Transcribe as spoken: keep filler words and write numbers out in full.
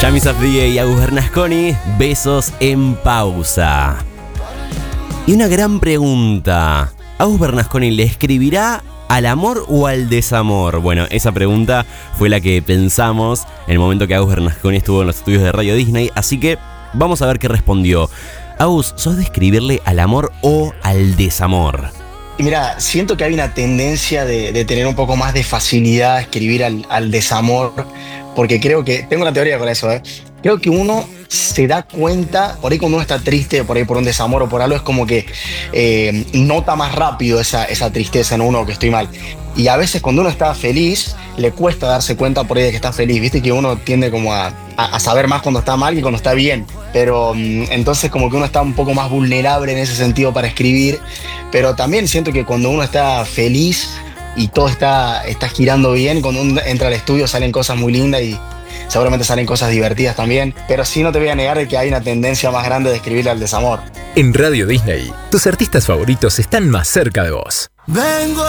Jamis Afdie y Agus Bernasconi, besos en pausa. Y una gran pregunta, ¿Agus Bernasconi le escribirá al amor o al desamor? Bueno, esa pregunta fue la que pensamos en el momento que Agus Bernasconi estuvo en los estudios de Radio Disney, así que vamos a ver qué respondió. Agus, ¿sos de escribirle al amor o al desamor? Y mira, siento que hay una tendencia de, de tener un poco más de facilidad a escribir al, al desamor, porque creo que, tengo una teoría con eso, ¿eh? Creo que uno se da cuenta, por ahí cuando uno está triste, por ahí por un desamor o por algo, es como que eh, nota más rápido esa, esa tristeza en uno, que estoy mal. Y a veces cuando uno está feliz, le cuesta darse cuenta por ahí de que está feliz. Viste que uno tiende como a, a, a saber más cuando está mal que cuando está bien. Pero um, entonces como que uno está un poco más vulnerable en ese sentido para escribir. Pero también siento que cuando uno está feliz y todo está, está girando bien, cuando uno entra al estudio salen cosas muy lindas y seguramente salen cosas divertidas también. Pero sí, no te voy a negar de que hay una tendencia más grande de escribirle al desamor. En Radio Disney, tus artistas favoritos están más cerca de vos. Vengo